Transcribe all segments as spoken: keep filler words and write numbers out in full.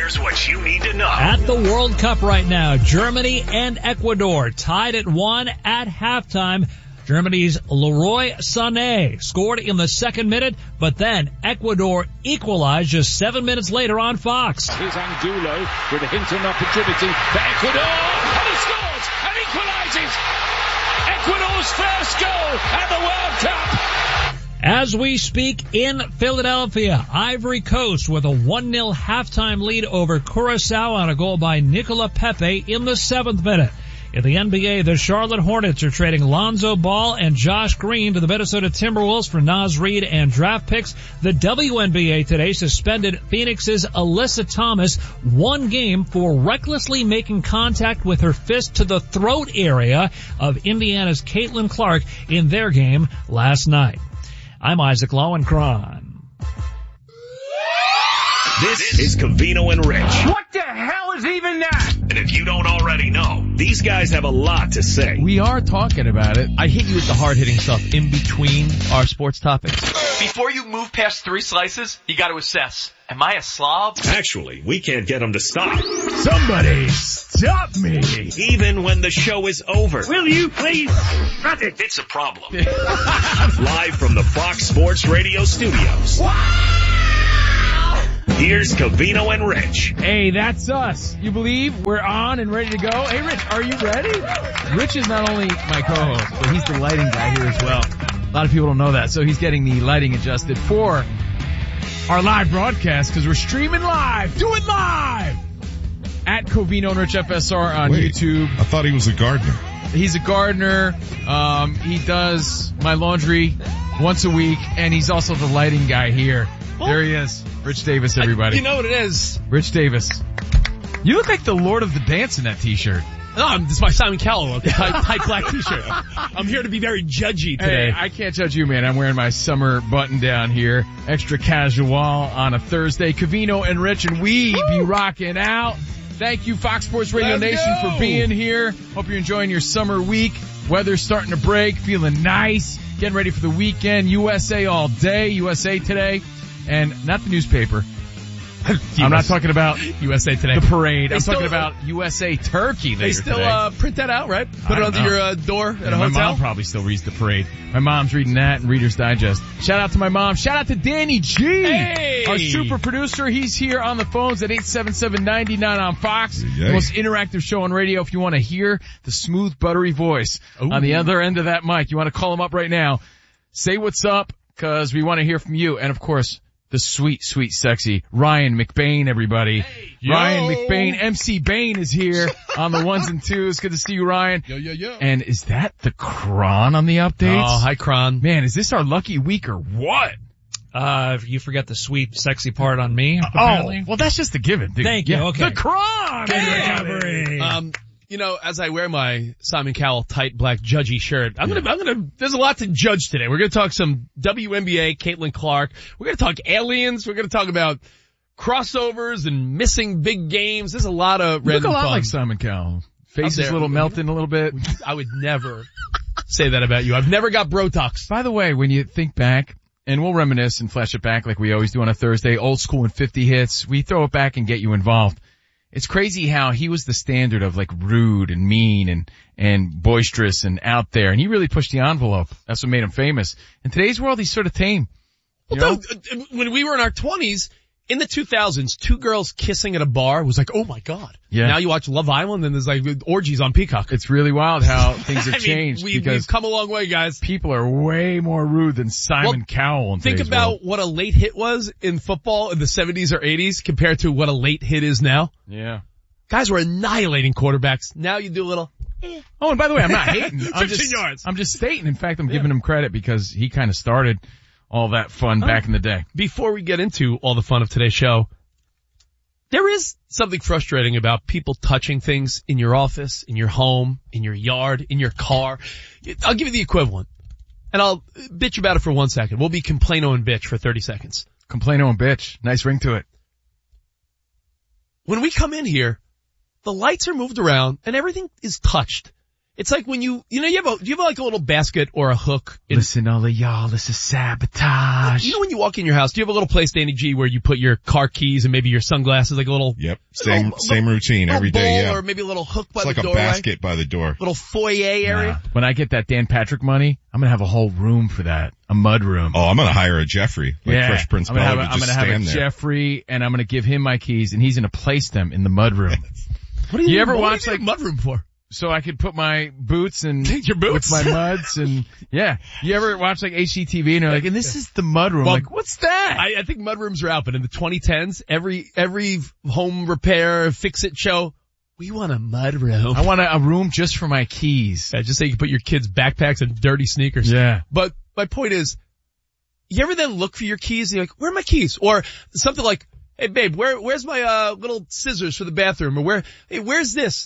Here's what you need to know. At the World Cup right now, Germany and Ecuador tied at one at halftime. Germany's Leroy Sané scored in the second minute, but then Ecuador equalized just seven minutes later on Fox. Here's Angulo with a hint and opportunity for Ecuador, and he scores and equalizes. Ecuador's first goal at the World Cup. As we speak in Philadelphia, Ivory Coast with a one nil halftime lead over Curacao on a goal by Nicola Pepe in the seventh minute. In the N B A, the Charlotte Hornets are trading Lonzo Ball and Josh Green to the Minnesota Timberwolves for Naz Reid and draft picks. The W N B A today suspended Phoenix's Alyssa Thomas one game for recklessly making contact with her fist to the throat area of Indiana's Caitlin Clark in their game last night. I'm Isaac Lowenkron. This is Covino and Rich. What the hell is even that? And if you don't already know, these guys have a lot to say. We are talking about it. I hit you with the hard-hitting stuff in between our sports topics. Before you move past three slices, you got to assess. Am I a slob? Actually, we can't get them to stop. Somebody stop me. Even when the show is over. Will you please shut it? It's a problem. Live from the Fox Sports Radio studios. Here's Covino and Rich. Hey, that's us. You believe we're on and ready to go? Hey, Rich, are you ready? Rich is not only my co-host, but he's the lighting guy here as well. A lot of people don't know that, so he's getting the lighting adjusted for our live broadcast because we're streaming live. Do it live! At Covino and Rich F S R on Wait, YouTube. I thought he was a gardener. He's a gardener. Um, he does my laundry once a week, and he's also the lighting guy here. Oh. There he is. Rich Davis, everybody. You know what it is? Rich Davis. You look like the Lord of the Dance in that t-shirt. No, I'm, this is my Simon Cowell tight, tight black t-shirt. I'm here to be very judgy today. Hey, I can't judge you, man. I'm wearing my summer button down here. Extra casual on a Thursday. Covino and Rich, and we Woo! Be rocking out. Thank you, Fox Sports Radio Let's Nation, go. for being here. Hope you're enjoying your summer week. Weather's starting to break, feeling nice. Getting ready for the weekend. U S A all day. U S A Today. And not the newspaper. I'm not talking about U S A Today. The parade. They I'm still, talking about U S A Turkey later They still today. uh, print that out, right? Put it onto know. your uh, door at yeah, a my hotel? mom probably still reads the parade. My mom's reading that and Reader's Digest. Shout out to my mom. Shout out to Danny G. Hey! Our super producer. He's here on the phones at eight seven seven, nine nine on Fox. Yay. The most interactive show on radio. If you want to hear the smooth, buttery voice Ooh. On the other end of that mic, you want to call him up right now. Say what's up, because we want to hear from you. And, of course, the sweet, sweet, sexy Ryan McBain, everybody. Hey, Ryan McBain, M C Bain is here on the ones and twos. Good to see you, Ryan. Yo, yo, yo. And is that the Kron on the updates? Oh, hi, Kron. Man, is this our lucky week or what? Uh, you forget the sweet, sexy part on me, Oh, apparently. well, that's just a given. Dude. Thank you, Yeah. okay. The Kron! Hey. Um, you know, as I wear my Simon Cowell tight black judgy shirt, I'm gonna, I'm gonna, there's a lot to judge today. We're gonna talk some W N B A, Caitlin Clark. We're gonna talk aliens. We're gonna talk about crossovers and missing big games. There's a lot of You random look a lot fun. like Simon Cowell. Face is a little melting a little bit. I would never say that about you. I've never got Brotox. By the way, when you think back, and we'll reminisce and flash it back like we always do on a Thursday, old school and fifty hits, we throw it back and get you involved. It's crazy how he was the standard of like rude and mean and, and boisterous and out there. And he really pushed the envelope. That's what made him famous. In today's world, he's sort of tame. You Well, know? no, when we were in our twenties, in the two thousands, two girls kissing at a bar was like, oh my God. Yeah. Now you watch Love Island and there's like orgies on Peacock. It's really wild how things have I mean, changed we, because we've come a long way, guys. people are way more rude than Simon Well, Cowell in Think today's about world. what a late hit was in football in the seventies or eighties compared to what a late hit is now. Yeah. Guys were annihilating quarterbacks. Now you do a little, eh. Oh, and by the way, I'm not hating. I'm fifteen just, yards. I'm just stating. In fact, I'm giving him credit because he kind of started all that fun back in the day. Before we get into all the fun of today's show, there is something frustrating about people touching things in your office, in your home, in your yard, in your car. I'll give you the equivalent. And I'll bitch about it for one second. We'll be complaino and bitch for thirty seconds. Complaino and bitch. Nice ring to it. When we come in here, the lights are moved around and everything is touched. It's like when you, you know, you have a, do you have like a little basket or a hook? In, Listen, all of y'all, this is sabotage. you know when you walk in your house, do you have a little place, Danny G, where you put your car keys and maybe your sunglasses, like a little, Yep. Same, little, same routine little every day. bowl Yeah. or maybe a little hook by It's like the a doorway, basket by the door. little foyer area. Nah. When I get that Dan Patrick money, I'm gonna have a whole room for that. A mud room. Oh, I'm gonna hire a Jeffrey, like yeah. Fresh Prince I'm gonna Bel, have a, to I'm just gonna have stand a there. Jeffrey, and I'm gonna give him my keys, and he's gonna place them in the mud room. What do you, You need- ever what watch, do you need like- a mudroom for? So I could put my boots and Your boots? with my muds and yeah. You ever watch like H G T V and they're like, and this is the mud room. Well, like, what's that? I, I think mudrooms are out, but in the twenty tens, every, every home repair, fix-it show, we want a mudroom. I want a, a room just for my keys. Yeah, just so you can put your kids' backpacks and dirty sneakers. Yeah. But my point is, you ever then look for your keys and you're like, where are my keys? Or something like, hey babe, where, where's my, uh, little scissors for the bathroom? Or where, hey, where's this?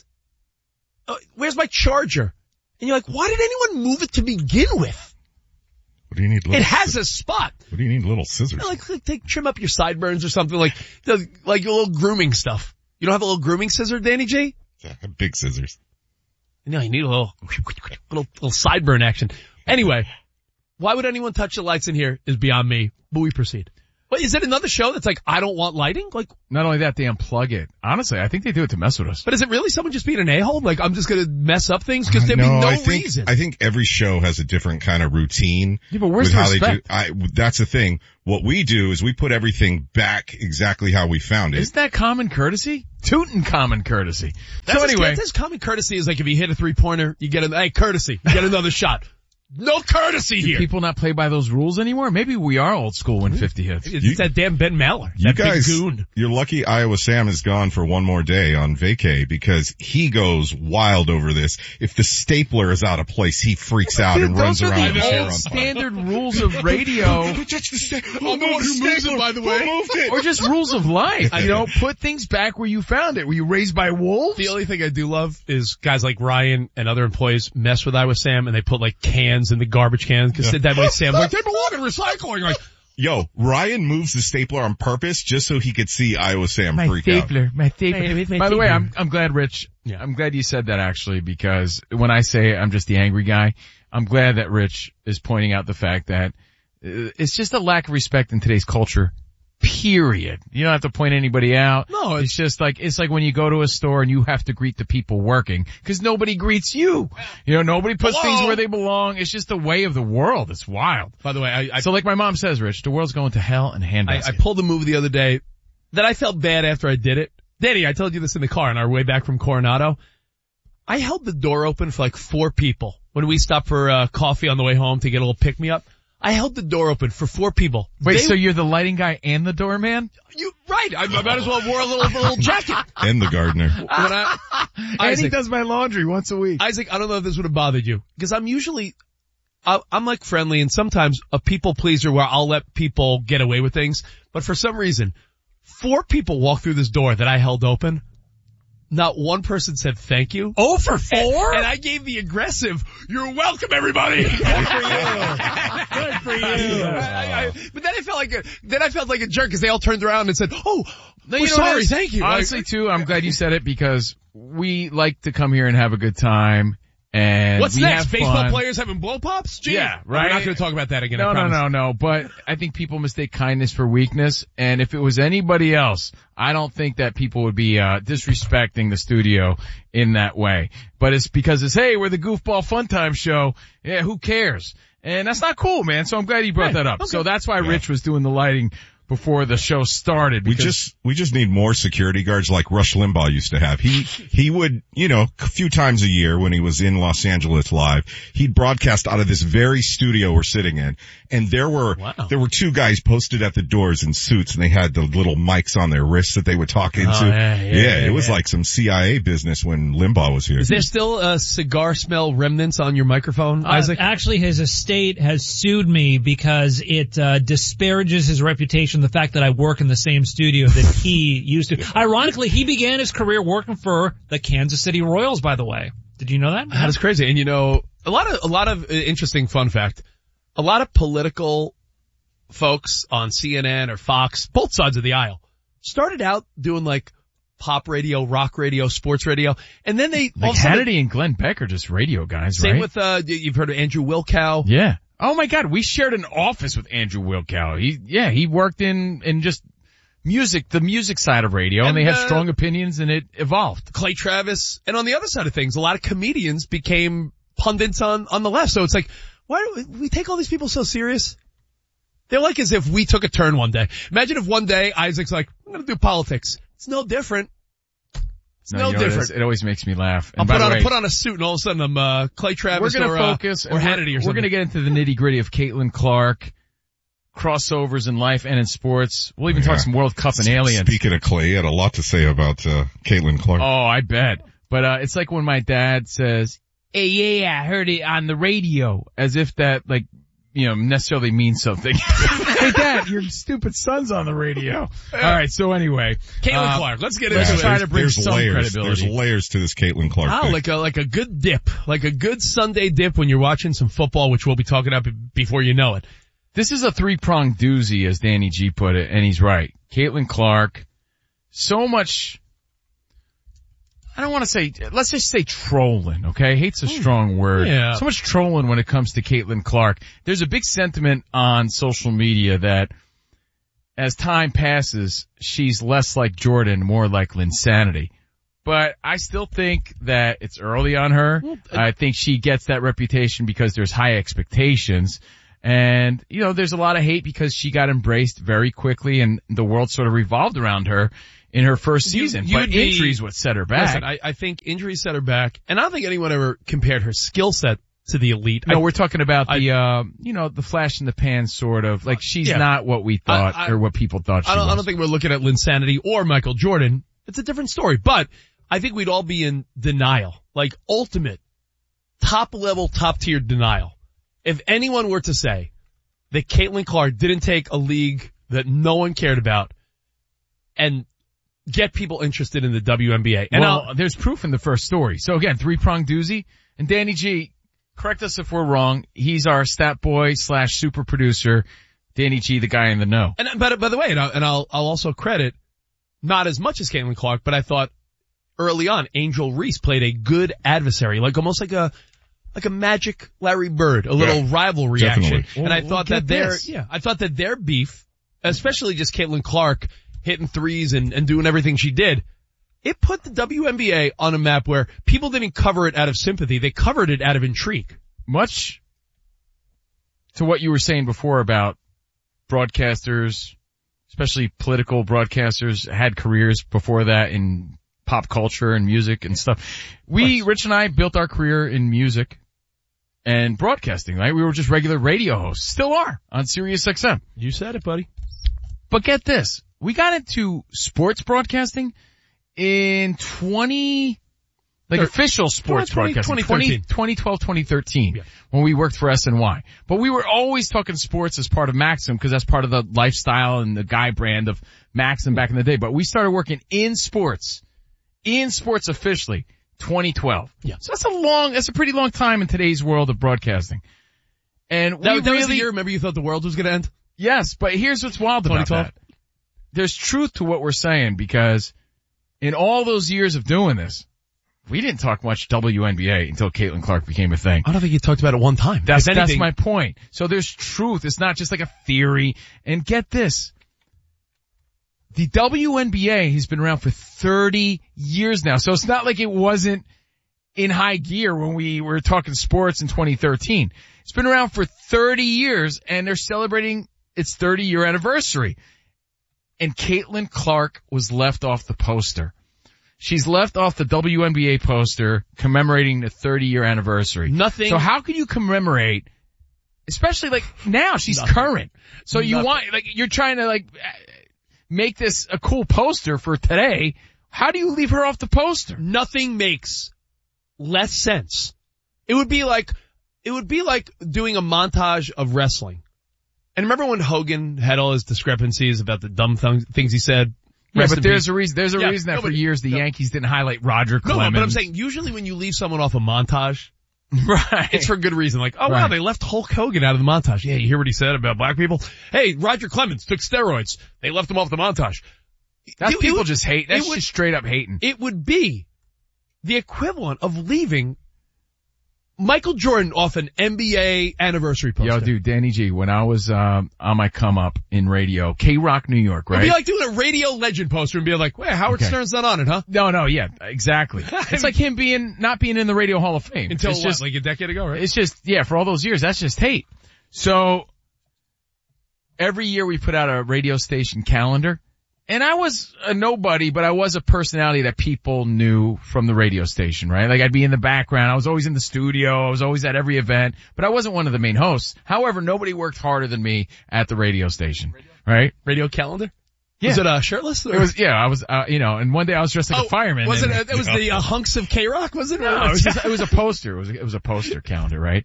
Uh, where's my charger? And you're like, why did anyone move it to begin with? What do you need? Little It has sci- a spot. What do you need? Little scissors. Like, like take, trim up your sideburns or something like, the, like your little grooming stuff. You don't have a little grooming scissor, Danny G? Yeah, big scissors. No, you need a little, little, little sideburn action. Anyway, why would anyone touch the lights in here is beyond me, but we proceed. But is it another show that's like, I don't want lighting? Like, Not only that, they unplug it. Honestly, I think they do it to mess with us. but is it really someone just being an a-hole? Like, I'm just gonna mess up things? Cause there'd be no, no I think, reason. I think every show has a different kind of routine. Yeah, but where's with the how they do. respect? I, that's the thing. What we do is we put everything back exactly how we found it. Isn't that common courtesy? Tootin' common courtesy. That's so as- anyway, that's common courtesy is like if you hit a three-pointer, you get a, hey, courtesy, you get another shot. No courtesy do here. people not play by those rules anymore? Maybe we are old school when fifty hits. It's You- that damn Ben Maller. You That guys, big goon. you're lucky Iowa Sam is gone for one more day on vacay because he goes wild over this. If the stapler is out of place, he freaks out Dude, and those runs are around the the chair old on fire. standard rules of radio. Who touched the sta- Who I'm the one moved who the moves it, stapler? by the Who way. moved it? Or just rules of life. You know, put things back where you found it. Were you raised by wolves? The only thing I do love is guys like Ryan and other employees mess with Iowa Sam and they put like cans in the garbage cans because that way Sam's like, they belong in recycling. Like, Yo, Ryan moves the stapler on purpose just so he could see Iowa Sam My freak stapler, my stapler. My- my By the way, stapler. I'm I'm glad, Rich. Yeah. I'm glad you said that actually, because when I say I'm just the angry guy, I'm glad that Rich is pointing out the fact that uh, it's just a lack of respect in today's culture. Period. You don't have to point anybody out. No, it's just like, it's like when you go to a store and you have to greet the people working, cause nobody greets you. You know, nobody puts Hello? things where they belong. It's just the way of the world. It's wild. by the way, I, I, So like my mom says, Rich, the world's going to hell in a I, handbasket. I pulled a move the other day that I felt bad after I did it. Danny, I told you this in the car on our way back from Coronado. I held the door open for like four people when we stopped for uh, coffee on the way home to get a little pick-me-up. I held the door open for four people. Wait, They- so you're the lighting guy and the doorman? you right? I, I might as well have wore a little, little jacket. and the gardener. When I, And he Isaac, does my laundry once a week. Isaac, I don't know if this would have bothered you because I'm usually, I, I'm like friendly and sometimes a people pleaser where I'll let people get away with things. But for some reason, four people walked through this door that I held open. Not one person said thank you. Oh, for four? And, and I gave the aggressive, you're welcome everybody. Good for you. Good for you. I, I, but then I felt like a, then I felt like a jerk because they all turned around and said, oh, No, we're you know what sorry, it is? thank you. Honestly, too, I'm glad you said it because we like to come here and have a good time. And What's we next? have Baseball fun. players having blow pops? Gee, Yeah, We're right? not going to talk about that again. No, I no, promise. no, no. But I think people mistake kindness for weakness. And if it was anybody else, I don't think that people would be uh disrespecting the studio in that way. But it's because it's, hey, we're the Goofball Fun Time show. Yeah, who cares? And that's not cool, man. So I'm glad you brought Right. that up. Okay. So that's why Rich was doing the lighting before the show started. We because- just, we just need more security guards like Rush Limbaugh used to have. He, he would, you know, a few times a year when he was in Los Angeles live, he'd broadcast out of this very studio we're sitting in. And there were, Wow. there were two guys posted at the doors in suits and they had the little mics on their wrists that they would talk into. yeah, yeah, yeah, it was yeah. like some C I A business when Limbaugh was here. Is there still a cigar smell remnants on your microphone, Uh, Isaac? actually, his estate has sued me because it uh, disparages his reputation, the fact that I work in the same studio that he used to. Ironically, he began his career working for the Kansas City Royals, by the way. Did you know that? That is crazy. And you know, a lot of, a lot of uh, interesting fun fact. A lot of political folks on C N N or Fox, both sides of the aisle, started out doing like pop radio, rock radio, sports radio. And then they, Like all of a sudden- Hannity and Glenn Beck are just radio guys, same right? with, uh, you've heard of Andrew Wilkow. Yeah. Oh my God, we shared an office with Andrew Wilkow. He, yeah, he worked in, in just music, the music side of radio, and, And, they had uh, strong opinions and it evolved. Clay Travis. And on the other side of things, a lot of comedians became pundits on, on the left. So it's like, why do we, we take all these people so serious? They're like as if we took a turn one day. Imagine if one day Isaac's like, I'm going to do politics. It's no different. It's no, you know what it different. is? It always makes me laugh. And I'll by put the on, way, a, put on a suit and all of a sudden I'm, uh, Clay Travis we're going or, to focus uh, or and Hannity or we're, something. we're going to get into the nitty gritty of Caitlin Clark, crossovers in life and in sports. We'll even Yeah. talk some World Cup and aliens. Speaking of Clay, he had a lot to say about, uh, Caitlin Clark. Oh, I bet. But, uh, it's like when my dad says, hey, yeah, I heard it on the radio, as if that, like, you know, necessarily means something. Hey Dad, your stupid son's on the radio. Alright, so anyway. Caitlin uh, Clark. Let's get let's into try it. to bring there's some layers. credibility. There's layers to this Caitlin Clark Oh, thing. like a, like a good dip. Like a good Sunday dip when you're watching some football, which we'll be talking about before you know it. This is a three-pronged doozy, as Danny G put it, and he's right. Caitlin Clark, so much, I don't want to say, let's just say trolling, okay? Hate's a strong word. Yeah. So much trolling when it comes to Caitlin Clark. There's a big sentiment on social media that as time passes, she's less like Jordan, more like Linsanity. But I still think that it's early on her. I think she gets that reputation because there's high expectations. And, you know, there's a lot of hate because she got embraced very quickly and the world sort of revolved around her in her first You- season. you But would be- injuries what set her back. Listen, I, I think injuries set her back, and I don't think anyone ever compared her skill set to the elite. no, I, we're talking about I- the, uh, you know, the flash in the pan sort of, like she's Yeah. not what we thought I- I- or what people thought she I don't, was. I don't think we're looking at Linsanity or Michael Jordan. It's a different story, but I think we'd all be in denial, like ultimate, top level, top tier denial. If anyone were to say that Caitlin Clark didn't take a league that no one cared about and get people interested in the W N B A. And well, I'll- there's proof in the first story. So again, three-pronged doozy. And Danny G, correct us if we're wrong. He's our stat boy slash super producer. Danny G, the guy in the know. And by, by the way, and, I'll, and I'll, I'll also credit not as much as Caitlin Clark, but I thought early on Angel Reese played a good adversary, like almost like a like a magic Larry Bird, a little Yeah, rivalry action. definitely. And I Well, thought well, that get their this. yeah, I thought that their beef, especially just Caitlin Clark hitting threes and, and doing everything she did, it put the W N B A on a map where people didn't cover it out of sympathy, they covered it out of intrigue. Much to what you were saying before about broadcasters, especially political broadcasters, had careers before that in pop culture and music and stuff. We, Rich and I, built our career in music and broadcasting, right? We were just regular radio hosts. Still are on Sirius X M. You said it, buddy. But get this. We got into sports broadcasting in twenty, like Thir- official sports twenty- broadcasting, twenty thirteen. twenty twelve, twenty thirteen, Yeah. when we worked for S N Y. But we were always talking sports as part of Maxim because that's part of the lifestyle and the guy brand of Maxim back in the day. But we started working in sports, in sports officially, twenty twelve. Yeah. So that's a long, that's a pretty long time in today's world of broadcasting. And That, we that really, was the year, remember you thought the world was going to end? yes, but here's what's wild about twenty twelve? that. There's truth to what we're saying because in all those years of doing this, we didn't talk much W N B A until Caitlin Clark became a thing. I don't think you talked about it one time. That's, If that's anything- my point. So there's truth. It's not just like a theory. And get this. The W N B A has been around for thirty years now. So it's not like it wasn't in high gear when we were talking sports in twenty thirteen. It's been around for thirty years and they're celebrating its thirty year anniversary. And Caitlin Clark was left off the poster. She's left off the W N B A poster commemorating the thirty year anniversary. Nothing. So how can you commemorate, especially like now she's Nothing. current. So you Nothing. want, like, you're trying to like make this a cool poster for today. How do you leave her off the poster? Nothing makes less sense. It would be like, it would be like doing a montage of wrestling. And remember when Hogan had all his discrepancies about the dumb th- things he said? Yeah, Rest but in there's peace. a reason, there's a Yeah, reason that no, for but- years the no. Yankees didn't highlight Roger No, Clemens. no, but I'm saying usually when you leave someone off a montage, right. it's for good reason. Like, oh wow, Right. they left Hulk Hogan out of the montage. Yeah, you hear what he said about black people? Hey, Roger Clemens took steroids. They left him off the montage. That's It- it people would- just hate. That's it would- just straight up hating. It would be the equivalent of leaving Michael Jordan off an N B A anniversary poster. Yo, dude, Danny G, when I was um, on my come up in radio, K-Rock, New York, right? It'd be like doing a radio legend poster and be like, "Wait, Howard Okay. Stern's not on it, huh?" No, no, yeah, exactly. It's like him being, not being in the Radio Hall of Fame. Until it's what, just, like a decade ago, right? It's just, yeah, for all those years, that's just hate. So, every year we put out a radio station calendar, and I was a nobody, but I was a personality that people knew from the radio station, right? Like I'd be in the background, I was always in the studio, I was always at every event, but I wasn't one of the main hosts. However, nobody worked harder than me at the radio station, right? Radio calendar? Yeah. Was it uh, shirtless? Or? It was, yeah, I was, uh, you know, and one day I was dressed like oh, a fireman. Was it, and- a, it was the uh, hunks of K-Rock, was it? No, it was, just, it was a poster. It was, it was a poster calendar, right?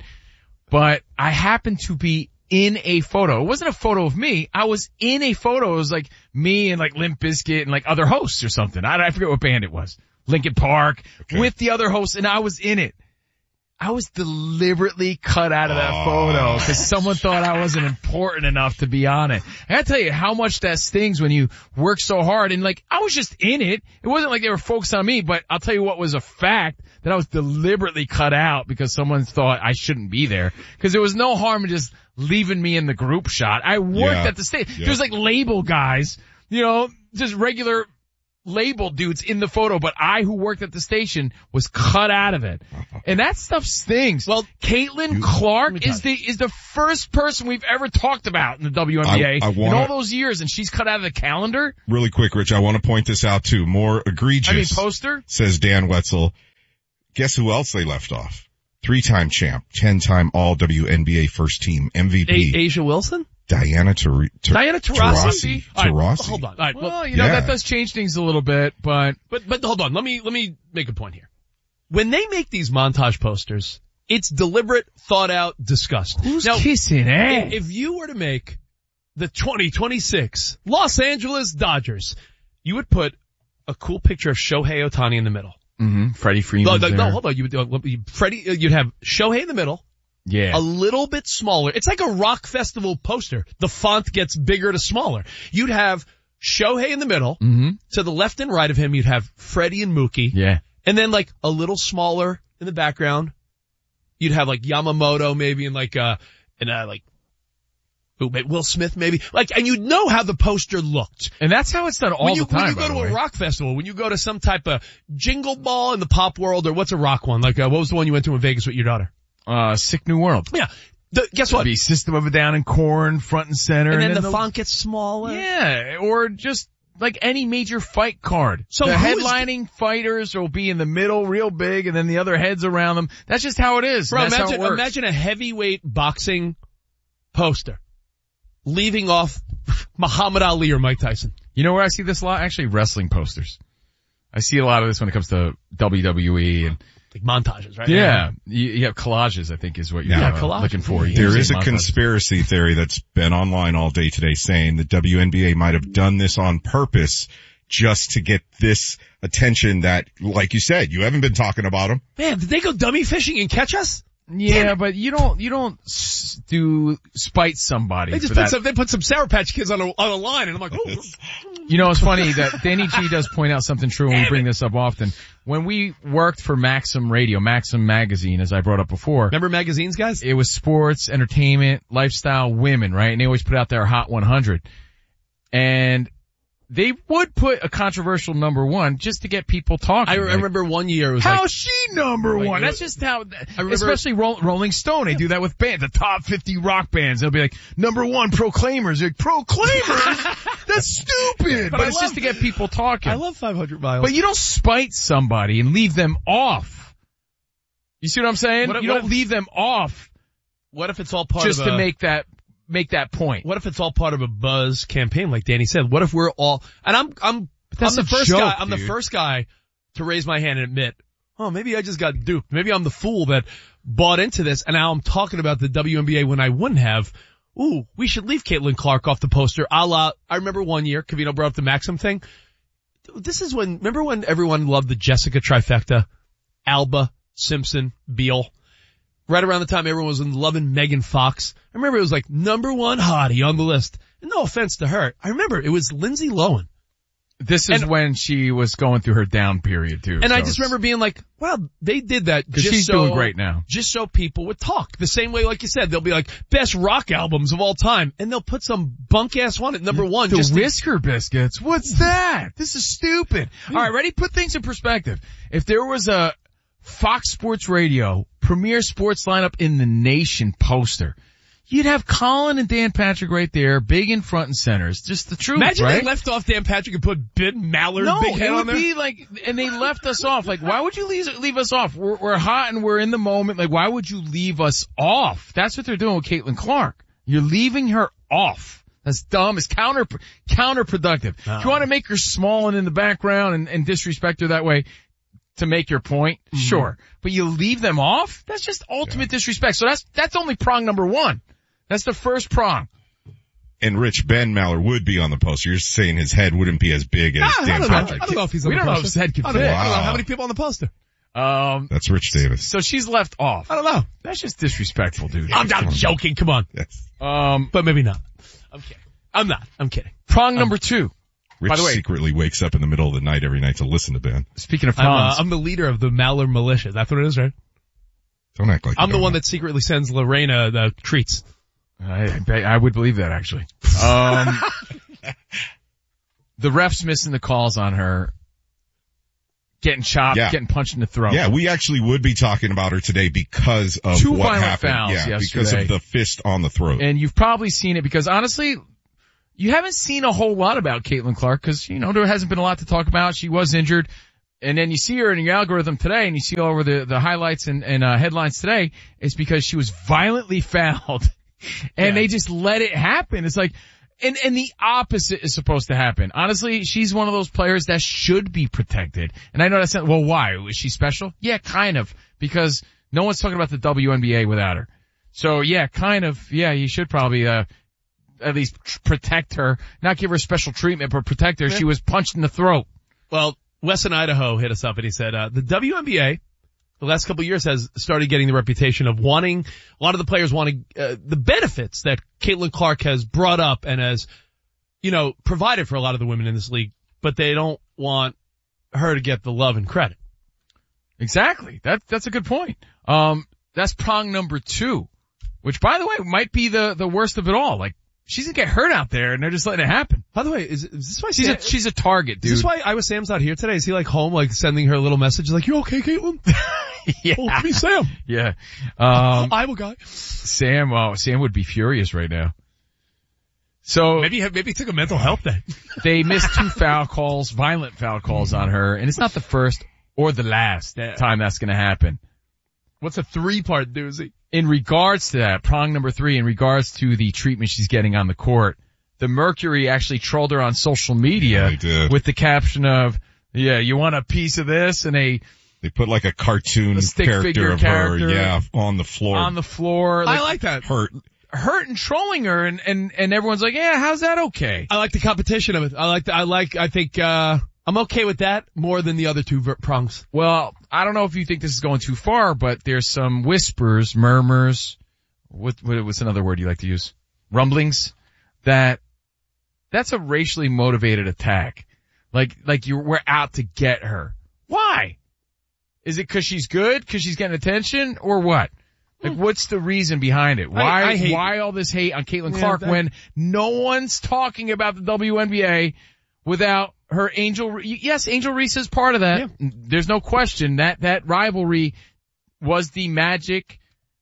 But I happened to be in a photo. It wasn't a photo of me. I was in a photo. It was like me and like Limp Bizkit and like other hosts or something. I, I forget what band it was. Linkin Park Okay. with the other hosts, and I was in it. I was deliberately cut out of that Oh. photo because someone thought I wasn't important enough to be on it. I gotta tell you how much that stings when you work so hard, and like, I was just in it. It wasn't like they were focused on me, but I'll tell you what was a fact, that I was deliberately cut out because someone thought I shouldn't be there. Cause there was no harm in just leaving me in the group shot. I worked Yeah. at the stage. Yeah. There was like label guys, you know, just regular label dudes in the photo, but I, who worked at the station, was cut out of it. And that stuff stings. Well, Caitlin you- Clark is the, is the first person we've ever talked about in the W N B A I- I in wanna- all those years, and she's cut out of the calendar. Really quick, Rich, I want to point this out too. More egregious, I mean, poster. says Dan Wetzel. Guess who else they left off? Three-time champ, ten-time all W N B A first team, M V P, A- Asia Wilson? Diana Tar- Tar- Diana Taurasi? All right, Taurasi. hold on. All right, Well, well, you know, yeah. that does change things a little bit, but but, but hold on. Let me, let me make a point here. When they make these montage posters, it's deliberate, thought out, discussed. who's Now, kissing ass? if you were to make the twenty twenty-six Los Angeles Dodgers, you would put a cool picture of Shohei Ohtani in the middle. Mm-hmm. Freddie No, Freeman. no, no, hold on. You would, uh, you- Freddie, uh, you'd have Shohei in the middle, Yeah. a little bit smaller. It's like a rock festival poster. The font gets bigger to smaller. You'd have Shohei in the middle. Mm-hmm. To the left and right of him, you'd have Freddie and Mookie. Yeah. And then like a little smaller in the background, you'd have like Yamamoto maybe and like, uh, and, uh, like, who, Will Smith maybe. Like, and you'd know how the poster looked. And that's how it's done all When you, the time. when you by go the to way. a rock festival, when you go to some type of jingle ball in the pop world, or what's a rock one? Like, uh, what was the one you went to in Vegas with your daughter? uh, Sick New World. Yeah. The, guess It'd what? be System of a Down and Corn front and center. And, then, then the, font gets smaller. Yeah, or just like any major fight card. So the who is- headlining fighters will be in the middle real big, and then the other heads around them. That's just how it is. Bro, That's how it imagine, works. imagine a heavyweight boxing poster leaving off Muhammad Ali or Mike Tyson. You know where I see this a lot? Actually, wrestling posters. I see a lot of this when it comes to W W E and Like montages, right? yeah, you, you have collages. I think is what you're Yeah, uh, collage. looking for. You There usually is a montages. conspiracy theory that's been online all day today saying the W N B A might have done this on purpose just to get this attention that, like you said, you haven't been talking about them. Man, did they go dummy fishing and catch us? Yeah, but you don't you don't s- do spite somebody They just for put that. some, they put some Sour Patch Kids on a, on a line and I'm like, oh. You know, it's funny that Danny G does point out something true, and we Damn bring it. this up often. When we worked for Maxim Radio, Maxim Magazine, as I brought up before, Remember magazines, guys? it was sports, entertainment, lifestyle, women, right? And they always put out their Hot one hundred. And they would put a controversial number one just to get people talking. I, I Like, remember one year it was how's like, she number Like, one? you- That's just how, remember- especially Ro- Rolling Stone, they do that with bands, the top fifty rock bands. They'll be like, number one, Proclaimers. They're like, Proclaimers? That's stupid. But, But I it's love- just to get people talking. I love five hundred miles. But you don't spite somebody and leave them off. You see what I'm saying? What if- you what don't if- leave them off what if it's all part just of to a, make that, make that point. what if it's all part of a buzz campaign like Danny said? What if we're all, and I'm, I'm, that's I'm the a first joke, guy, I'm the dude. first guy to raise my hand and admit, oh, maybe I just got duped. Maybe I'm the fool that bought into this and now I'm talking about the W N B A when I wouldn't have. Ooh, we should leave Caitlin Clark off the poster. A la, I remember one year, Covino brought up the Maxim thing. This is when, remember when everyone loved the Jessica trifecta? Alba, Simpson, Beal. Right around the time everyone was loving Megan Fox. I remember it was like number one hottie on the list. And no offense to her. I remember it was Lindsay Lohan. This is And- when she was going through her down period too. And so I just it's- remember being like, well, they did that Because just she's so, doing great now. just so people would talk. The same way, like you said, they'll be like, best rock albums of all time, and they'll put some bunk ass one at number one. The just to- Whisker Biscuits. What's that? This is stupid. All right, ready? Put things in perspective. If there was a Fox Sports Radio premier sports lineup in the nation poster, you'd have Colin and Dan Patrick right there, big in front and center. It's just the truth, Imagine right? they left off Dan Patrick and put Ben Mallard No, big head it on would there. be like, and they left us off. Like, why would you leave, leave us off? We're, we're hot and we're in the moment. Like, why would you leave us off? That's what they're doing with Caitlin Clark. You're leaving her off. That's dumb. It's counter, counterproductive. Oh. If you want to make her small and in the background and, and disrespect her that way to make your point, Mm-hmm. sure. But you leave them off? That's just ultimate disrespect. So that's, that's only prong number one. That's the first prong. And Rich, Ben Mallard would be on the poster. You're saying his head wouldn't be as big as Ah, I Dan don't know. Patrick. I don't know if he's on We the don't know if poster. his head can I don't know. fit. I don't know Wow. how many people on the poster. Um, That's Rich Davis. so she's left off. I don't know. That's just disrespectful, dude. I'm, I'm joking. Come on. Yes. Um, But maybe not. I'm kidding. I'm not. I'm kidding. prong number two. Rich By the way- secretly wakes up in the middle of the night every night to listen to Ben. Speaking of I'm, uh, prongs, I'm the leader of the Mallard militia. That's what it is, right? Don't act like you I'm the don't one know. that secretly sends Lorena the treats. I, I, I would believe that actually. Um, the ref's missing the calls on her, getting chopped, Yeah. getting punched in the throat. Yeah, we actually would be talking about her today because of Two what violent happened. fouls yeah, because yesterday. of the fist on the throat. And you've probably seen it because honestly, you haven't seen a whole lot about Caitlin Clark because, you know, there hasn't been a lot to talk about. She was injured. And then you see her in your algorithm today and you see all over the, the highlights and, and uh, headlines today. It's because she was violently fouled and Yeah. they just let it happen. It's like, and, and the opposite is supposed to happen. Honestly, she's one of those players that should be protected. And I know that's not, well, why? Is she special? Yeah, kind of. Because no one's talking about the W N B A without her. So yeah, kind of. Yeah, you should probably, uh, at least tr- protect her, not give her special treatment, but protect her. Yeah. She was punched in the throat. Well, Wes in Idaho hit us up and he said, uh, the W N B A, the last couple of years has started getting the reputation of wanting, a lot of the players wanting, uh, the benefits that Caitlin Clark has brought up and has, you know, provided for a lot of the women in this league, but they don't want her to get the love and credit. Exactly. That, that's a good point. Um, that's prong number two, which by the way might be the, the worst of it all. Like, she's gonna get hurt out there and they're just letting it happen. By the way, is, is this why She's Sam, a, she's a target, dude. is this why Iowa Sam's not here today? Is he like home, like sending her a little message like, you okay, Caitlin? yeah. Oh, it's me, Sam. Yeah. Um, Iowa guy. Sam, oh, Sam would be furious right now. So Maybe, maybe he took a mental health day. they missed two foul calls, violent foul calls on her, and it's not the first or the last time that's gonna happen. What's a three-part doozy? In regards to that, prong number three, in regards to the treatment she's getting on the court, the Mercury actually trolled her on social media Yeah, they did. with the caption of, yeah, you want a piece of this? And a, They put like a cartoon A stick character figure of character her, yeah, on the floor. on the floor, I like, like that. hurt. hurt and trolling her, and, and, and everyone's like, yeah, how's that okay? I like the competition of it. I like the, I like, I think, uh, I'm okay with that more than the other two ver- prongs. Well, I don't know if you think this is going too far, but there's some whispers, murmurs, what, what what's another word you like to use? Rumblings, that that's a racially motivated attack. Like, like you we're out to get her. Why? Is it cause she's good? Cause she's getting attention? Or what? Like, what's the reason behind it? Why, I, I hate, why all this hate on Caitlin Yeah, Clark that- when no one's talking about the W N B A without her Angel, Re- yes, Angel Reese is part of that. Yeah. There's no question that that rivalry was the Magic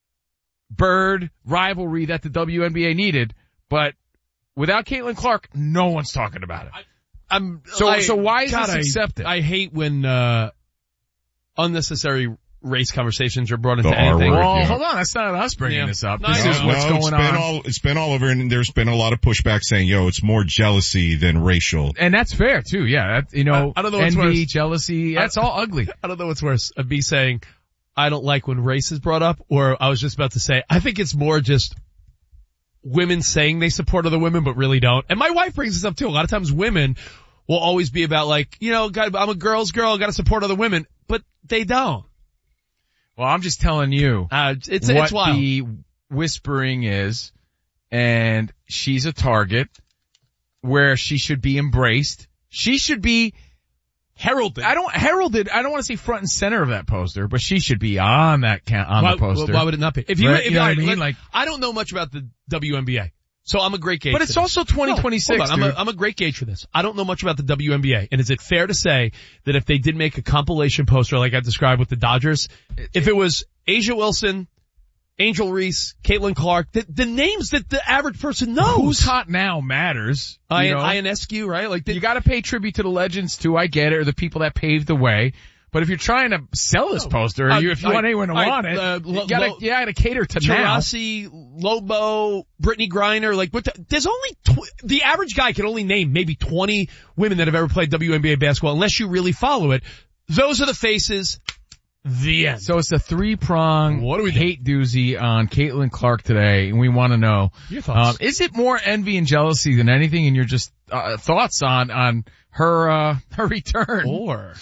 Bird rivalry that the W N B A needed, but without Caitlin Clark, no one's talking about it. I'm, So, I- so why is God, this I- accepted? I hate when, uh, unnecessary race conversations are brought into The R anything. word. well, yeah. hold on, that's not us bringing Yeah. this up. No, This I is know. what's no, going it's been on. all, it's been all over and there's been a lot of pushback saying, yo, it's more jealousy than racial. And that's fair too, yeah. That, you know, I- I don't know what's envy, worse. jealousy, that's all ugly. I don't know what's worse, of me saying, I don't like when race is brought up, or I was just about to say, I think it's more just women saying they support other women, but really don't. And my wife brings this up too. A lot of times women will always be about like, you know, God, I'm a girl's girl, gotta support other women, but they don't. Well, I'm just telling you Uh, it's, what it's wild. the whispering is, and she's a target where she should be embraced She should be heralded. I don't heralded. I don't want to say front and center of that poster, but she should be on that ca- on why, the poster. Why would it not be? If you, right? if, you know all what right, I mean? let, Like, I don't know much about the W N B A, so I'm a great gauge. but it's for also this. twenty twenty-six. No, hold on, I'm, a, I'm a great gauge for this. I don't know much about the W N B A, and is it fair to say that if they did make a compilation poster like I described with the Dodgers, if it was Asia Wilson, Angel Reese, Caitlin Clark, the, the names that the average person knows. Who's hot now matters. I, you know? Ionescu, right? Like the, you got to pay tribute to the legends too. I get it, or the people that paved the way. But if you're trying to sell this poster, or uh, you, if you I, want anyone to I, want it, uh, you lo, gotta, lo, you gotta cater to now. Taurasi, Lobo, Brittany Griner, like what the, there's only, tw- the average guy can only name maybe twenty women that have ever played W N B A basketball unless you really follow it. Those are the faces. The end. So it's a three-prong what do we hate doozy on Caitlin Clark today, and we want to know, your thoughts. Um, is it more envy and jealousy than anything, and your just uh, thoughts on on her uh, her return? Or,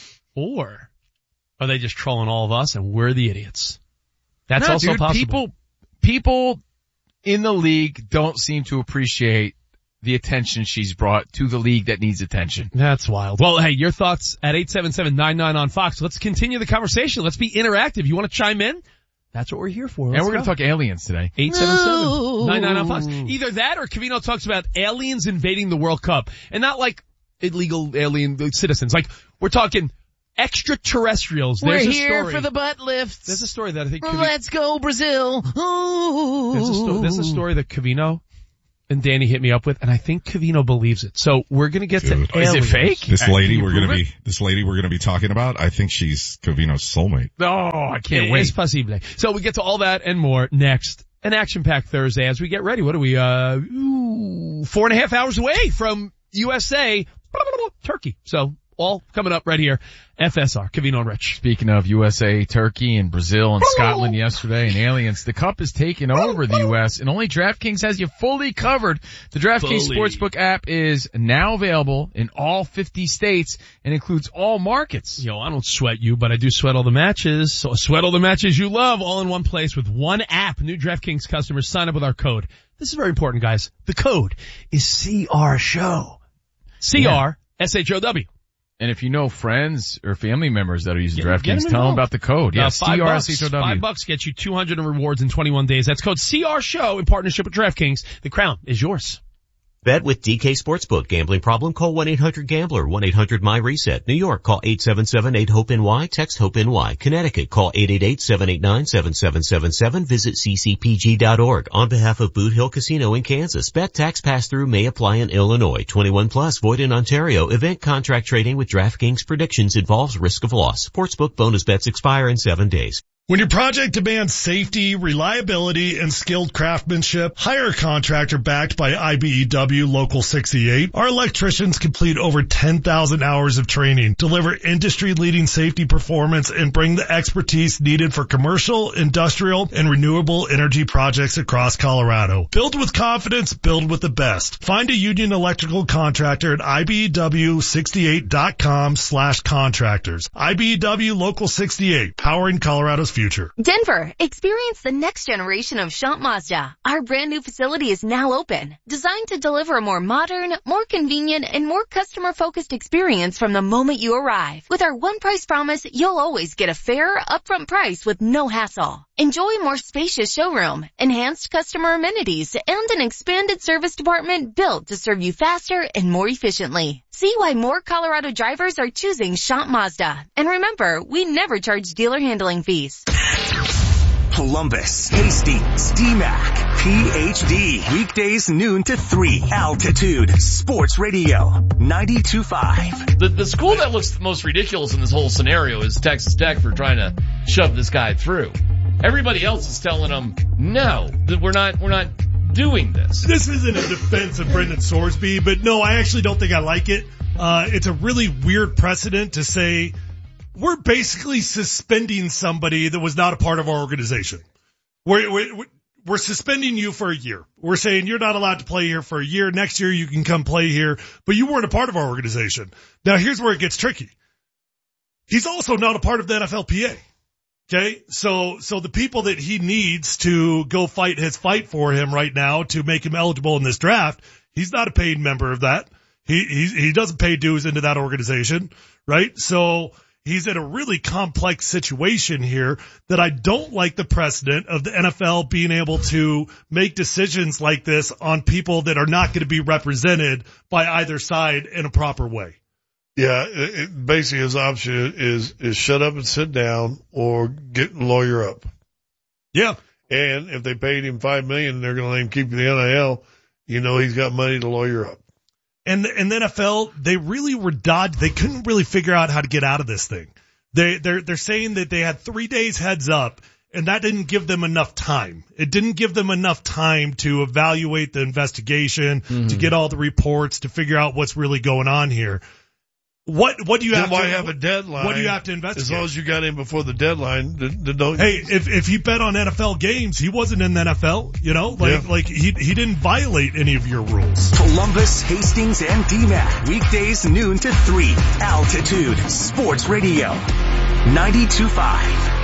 or are they just trolling all of us and we're the idiots? That's no, also dude, possible. People, people in the league don't seem to appreciate the attention she's brought to the league that needs attention. That's wild. Well, hey, your thoughts at eight seven seven nine nine on Fox. Let's continue the conversation. Let's be interactive. You want to chime in? That's what we're here for. Let's and we're go. going to talk aliens today. eight seven seven nine nine on Fox. Either that or Covino talks about aliens invading the World Cup. And not like illegal alien citizens. Like, we're talking extraterrestrials. There's We're a here story. for the butt lifts. There's a story that I think Covino, Let's go Brazil. Ooh. there's, a sto- there's a story that Covino and Danny hit me up with, and I think Covino believes it. So we're gonna get Dude. to Is it aliens. fake? This lady Can you we're gonna prove be, this lady we're gonna be talking about, I think she's Covino's soulmate. Oh, I can't It wait. is possible. So we get to all that and more next. An action-packed Thursday as we get ready. What are we, uh, ooh, four and a half hours away from U S A, Turkey. So all coming up right here. F S R, Covino and Rich. Speaking of U S A, Turkey, and Brazil, and Scotland yesterday, and aliens, the Cup is taking over the U S, and only DraftKings has you fully covered. The DraftKings Fully. Sportsbook app is now available in all fifty states and includes all markets. Yo, I don't sweat you, but I do sweat all the matches. So sweat all the matches you love all in one place with one app. New DraftKings customers sign up with our code. This is very important, guys. The code is C R Show. C R S H O W. And if you know friends or family members that are using Get- get DraftKings, them tell them involved. about the code. Uh, Yeah, five bucks, C R S H O W. five bucks gets you two hundred in rewards in twenty-one days. That's code C R Show in partnership with DraftKings. The crown is yours. Bet with D K Sportsbook. Gambling problem? Call one eight hundred gambler. one eight hundred my reset. New York, call eight seven seven eight hope N Y. Text HOPE-NY. Connecticut, call eight eight eight seven eight nine seven seven seven seven. Visit c c p g dot org. On behalf of Boot Hill Casino in Kansas, bet tax pass-through may apply in Illinois. twenty-one plus, void in Ontario. Event contract trading with DraftKings predictions involves risk of loss. Sportsbook bonus bets expire in seven days. When your project demands safety, reliability, and skilled craftsmanship, hire a contractor backed by I B E W Local sixty-eight. Our electricians complete over ten thousand hours of training, deliver industry-leading safety performance, and bring the expertise needed for commercial, industrial, and renewable energy projects across Colorado. Build with confidence, build with the best. Find a Union Electrical contractor at I B E W sixty-eight dot com slash contractors. I B E W Local sixty-eight, powering Colorado's future. Denver, experience the next generation of Shant Mazda. Our brand new facility is now open, designed to deliver a more modern, more convenient, and more customer-focused experience from the moment you arrive. With our one price promise, you'll always get a fair, upfront price with no hassle. Enjoy a more spacious showroom, enhanced customer amenities, and an expanded service department built to serve you faster and more efficiently. See why more Colorado drivers are choosing Shant Mazda. And remember, we never charge dealer handling fees. Columbus, Hastings, D MAC, P H D. Weekdays noon to three. Altitude Sports Radio ninety-two point five. The, the school that looks the most ridiculous in this whole scenario is Texas Tech for trying to shove this guy through. Everybody else is telling them, no, that we're not, we're not doing this. This isn't a defense of Brendan Sorsby, but no, I actually don't think I like it. Uh, it's a really weird precedent to say we're basically suspending somebody that was not a part of our organization. We're, we're, we're suspending you for a year. We're saying you're not allowed to play here for a year. Next year you can come play here, but you weren't a part of our organization. Now here's where it gets tricky. He's also not a part of the N F L P A. Okay, so, so the people that he needs to go fight his fight for him right now to make him eligible in this draft, he's not a paid member of that. He, he, he doesn't pay dues into that organization, right? So he's in a really complex situation here that I don't like the precedent of the N F L being able to make decisions like this on people that are not going to be represented by either side in a proper way. Yeah, it, it, basically his option is, is shut up and sit down or get lawyer up. Yeah. And if they paid him five million and they're going to let him keep the N I L, you know he's got money to lawyer up. And, and the N F L, they really were dodged. They couldn't really figure out how to get out of this thing. They, they're, they're saying that they had three days heads up, and that didn't give them enough time. It didn't give them enough time to evaluate the investigation, mm-hmm. to get all the reports, to figure out what's really going on here. What, what do you then have why to, have a deadline? What do you have to investigate? As long as you got in before the deadline, then, then don't. Hey, if, if he bet on N F L games, he wasn't in the N F L, you know, like, yeah. like he, he didn't violate any of your rules. Columbus, Hastings, and D MAC, weekdays noon to three. Altitude Sports Radio, ninety-two point five.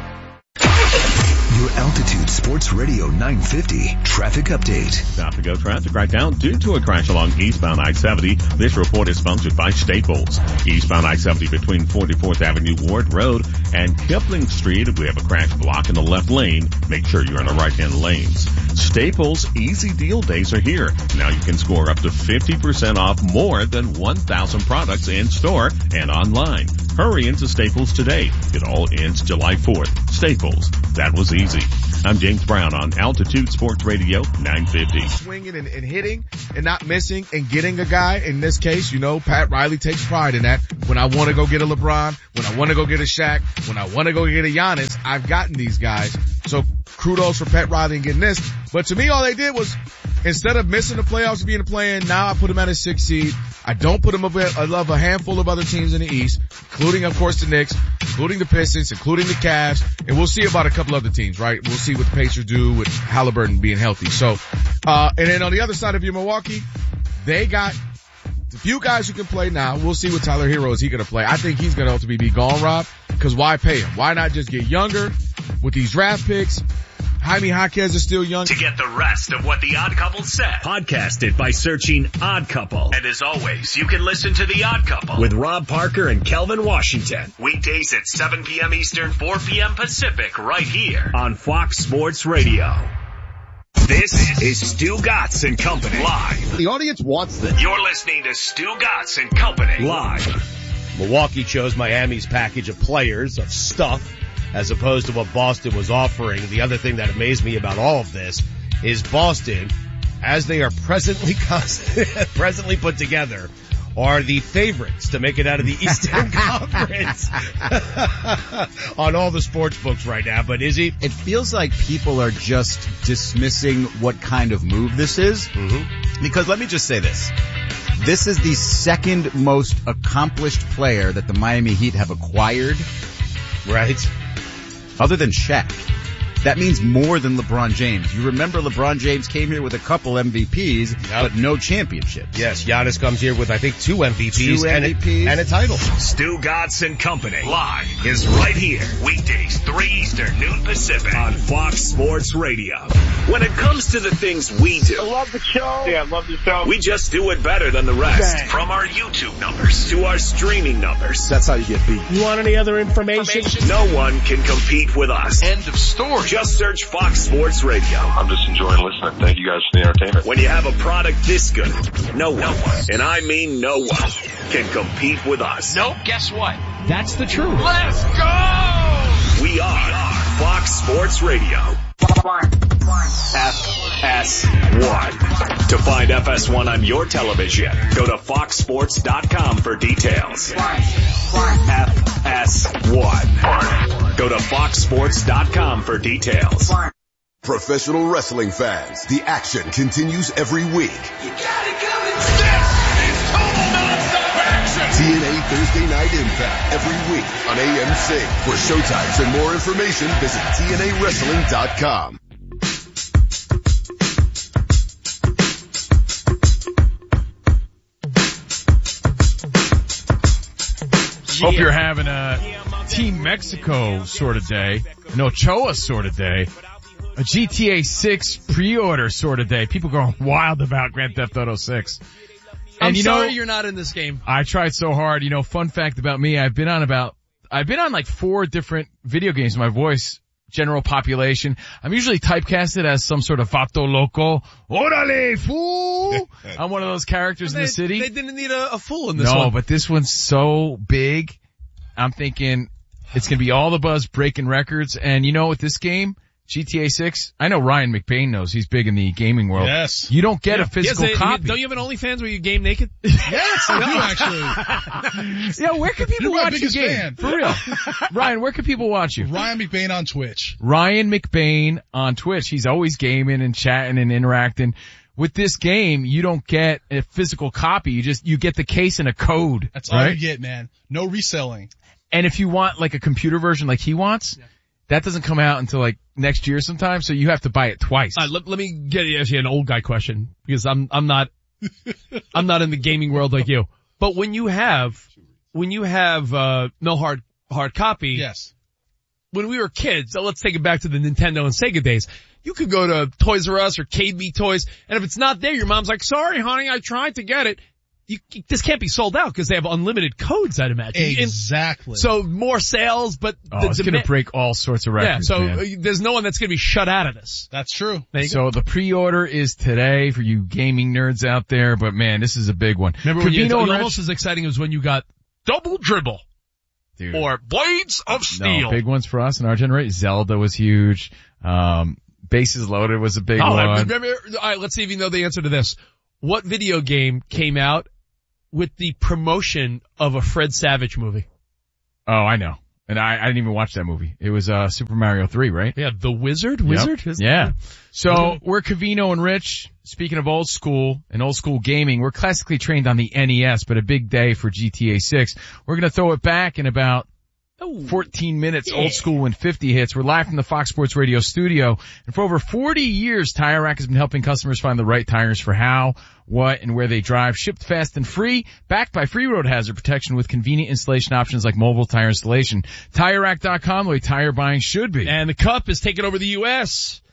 Your Altitude Sports Radio nine fifty traffic update. South to go traffic right down due to a crash along eastbound I seventy. This report is sponsored by Staples. Eastbound I seventy between forty-fourth Avenue Ward Road and Kipling Street. We have a crash block in the left lane. Make sure you're in the right-hand lanes. Staples Easy Deal Days are here. Now you can score up to fifty percent off more than one thousand products in store and online. Hurry into Staples today. It all ends July fourth. Staples. That was easy. I'm James Brown on Altitude Sports Radio nine fifty. Swinging and, and hitting and not missing and getting a guy. In this case, you know, Pat Riley takes pride in that. When I want to go get a LeBron, when I want to go get a Shaq, when I want to go get a Giannis, I've gotten these guys. So kudos for Pat Riley and getting this. But to me, all they did was, instead of missing the playoffs and being a play-in, now I put him at a six seed. I don't put him above a handful of other teams in the East, including, of course, the Knicks, including the Pistons, including the Cavs, and we'll see about a couple other teams, right? We'll see what the Pacers do with Halliburton being healthy. So, uh, and then on the other side of your Milwaukee, they got a few guys who can play now. We'll see what Tyler Hero is he going to play. I think he's going to ultimately be gone, Rob, because why pay him? Why not just get younger with these draft picks? Jaime Jaquez is still young. To get the rest of what The Odd Couple said, podcast it by searching Odd Couple. And as always, you can listen to The Odd Couple with Rob Parker and Kelvin Washington. Weekdays at seven p.m. Eastern, four p.m. Pacific, right here on Fox Sports Radio. This is Stu Gatz and Company live. The audience wants this. You're listening to Stu Gatz and Company live. Milwaukee chose Miami's package of players, of stuff, as opposed to what Boston was offering. The other thing that amazed me about all of this is Boston, as they are presently presently put together, are the favorites to make it out of the Eastern Conference on all the sports books right now. But is he? It feels like people are just dismissing what kind of move this is. Mm-hmm. Because let me just say this. This is the second most accomplished player that the Miami Heat have acquired. Right. Other than Shaq. That means more than LeBron James. You remember LeBron James came here with a couple M V Ps, yep. but no championships. Yes, Giannis comes here with, I think, two M V Ps, two and, M V Ps. A, and a title. Stu Gatz and Company live is right here. Weekdays, three Eastern, noon Pacific on Fox Sports Radio. When it comes to the things we do, I love the show. Yeah, I love the show. We just do it better than the rest. Dang. From our YouTube numbers to our streaming numbers. That's how you get beat. You want any other information? information? No one can compete with us. End of story. Just search Fox Sports Radio. I'm just enjoying listening. Thank you guys for the entertainment. When you have a product this good, no one, and I mean no one, can compete with us. Nope, guess what? That's the truth. Let's go! We are Fox Sports Radio. F S one. To find F S one on your television, go to fox sports dot com for details. F S one. Go to fox sports dot com for details. Professional wrestling fans, the action continues every week. You got it coming. This is total non-stop action. T N A Thursday Night Impact every week on A M C. For showtimes and more information, visit T N A wrestling dot com. Yeah. Hope you're having a Team Mexico sort of day, an Ochoa sort of day, a G T A six pre-order sort of day. People going wild about Grand Theft Auto six. And I'm you sorry know, you're not in this game. I tried so hard. You know, fun fact about me, I've been on about, I've been on like four different video games. My voice, general population. I'm usually typecasted as some sort of vato loco. Orale, fool! I'm one of those characters they, in the city. They didn't need a, a fool in this no, one. No, but this one's so big. I'm thinking it's going to be all the buzz, breaking records. And you know, with this game, G T A six, I know Ryan McBain knows. He's big in the gaming world. Yes. You don't get yeah. a physical yes, copy. Don't you have an OnlyFans where you game naked? Yes, I do actually. Yeah, where can people You're watch you game? fan. For real. Ryan, where can people watch you? Ryan McBain on Twitch. Ryan McBain on Twitch. He's always gaming and chatting and interacting. With this game, you don't get a physical copy. You just, you get the case and a code. That's right? all you get, man. No reselling. And if you want like a computer version like he wants, yeah. that doesn't come out until like next year sometime, so you have to buy it twice. Uh, let, let me get actually an old guy question, because I'm, I'm not, I'm not in the gaming world like you. But when you have, when you have, uh, no hard, hard copy. Yes. When we were kids, so let's take it back to the Nintendo and Sega days. You could go to Toys R Us or K B Toys, and if it's not there, your mom's like, sorry honey, I tried to get it. You, this can't be sold out because they have unlimited codes, I'd imagine. Exactly. And so more sales, but oh, the it's dema- going to break all sorts of records. Yeah, so man. there's no one that's going to be shut out of this. That's true. So the pre-order is today for you gaming nerds out there, but man, this is a big one. Remember when you, Covino and almost Rich, as exciting as when you got Double Dribble. Dude. Or Blades of Steel. No, big ones for us in our generation. Zelda was huge. Um, Bases Loaded was a big oh, one. Remember, all right, let's see if you know the answer to this. What video game came out with the promotion of a Fred Savage movie? Oh, I know. And I, I didn't even watch that movie. It was, uh, Super Mario three, right? Yeah, The Wizard? Wizard? Yep. Yeah. So we're Covino and Rich. Speaking of old school and old school gaming, we're classically trained on the N E S, but a big day for G T A six. We're going to throw it back in about fourteen minutes, yeah. Old school when fifty hits. We're live from the Fox Sports Radio studio. And for over forty years, Tire Rack has been helping customers find the right tires for how, what, and where they drive. Shipped fast and free, backed by free road hazard protection with convenient installation options like mobile tire installation. Tire Rack dot com, the way tire buying should be. And the Cup is taking over the U S